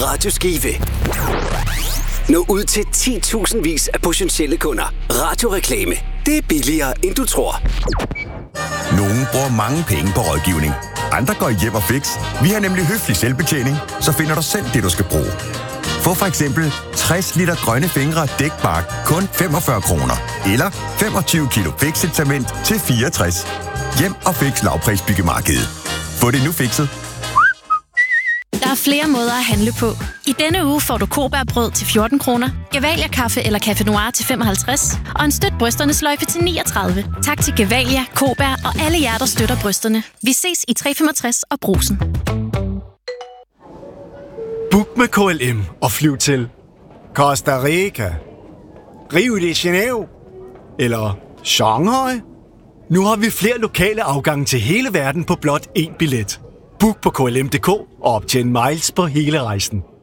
Radio Skive. Nå ud til 10.000 vis af potentielle kunder. Radioreklame. Det er billigere, end du tror. Nogle bruger mange penge på rådgivning. Andre går hjem og fix. Vi har nemlig høflig selvbetjening, så finder du selv det, du skal bruge. Få for eksempel 60 liter grønne fingre dækbark kun 45 kroner. Eller 25 kilo Fix-et-cement til 64. Hjem og fix lavprisbyggemarkedet. Få det nu fikset. Der er flere måder at handle på. I denne uge får du Kobærbrød til 14 kroner, Gevalia kaffe eller Café Noir til 55 og en støt brysternes sløjfe til 39. Tak til Gevalia, Kobær og alle jer, der støtter brysterne. Vi ses i 365 og Brugsen. Book med KLM og flyv til Costa Rica, Rio de Janeiro eller Shanghai. Nu har vi flere lokale afgange til hele verden på blot én billet. Book på klm.dk og optjen miles på hele rejsen.